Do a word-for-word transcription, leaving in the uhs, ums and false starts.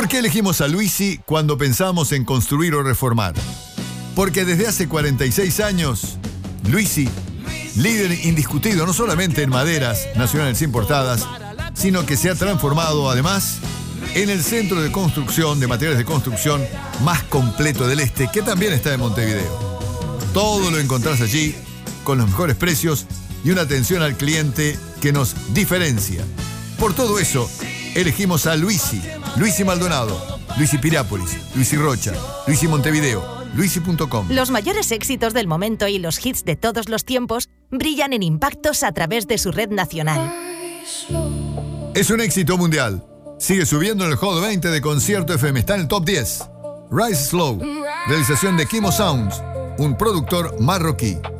qué elegimos a Luisi cuando pensamos en construir o reformar? Porque desde hace cuarenta y seis años, Luisi, líder indiscutido no solamente en maderas nacionales importadas, sino que se ha transformado además en el centro de construcción, de materiales de construcción más completo del este, que también está en Montevideo. Todo lo encontrás allí, con los mejores precios y una atención al cliente que nos diferencia. Por todo eso, elegimos a Luisi, Luisi Maldonado, Luisi Piriápolis, Luisi Rocha, Luisi Montevideo, luisi punto com. Los mayores éxitos del momento y los hits de todos los tiempos brillan en impactos a través de su red nacional. Es un éxito mundial. Sigue subiendo en el Hot veinte de Concierto F M. Está en el top diez. Rise Slow, realización de Kimo Sounds, un productor marroquí.